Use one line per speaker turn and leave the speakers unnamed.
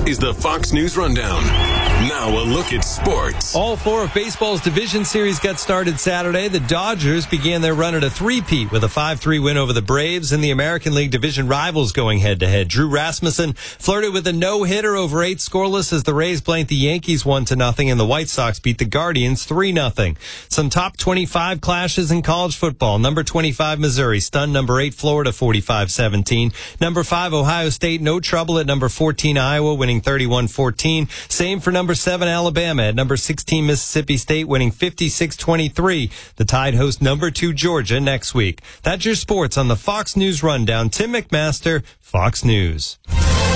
is the Fox News Rundown. Now a look at sports.
All four of baseball's division series got started Saturday. The Dodgers began their run at a three-peat with a 5-3 win over the Braves, and the American League division rivals going head-to-head. Drew Rasmussen flirted with a no-hitter over 8 scoreless as the Rays blanked the Yankees 1-0, and the White Sox beat the Guardians 3-0. Some top 25 clashes in college football. Number 25, Missouri stunned number 8, Florida 45-17. Number 5, Ohio State, no trouble at number 14, Iowa, winning 31-14. Same for number 7, Alabama. At number 16, Mississippi State, winning 56-23. The Tide host number 2, Georgia, next week. That's your sports on the Fox News Rundown. Tim McMaster, Fox News.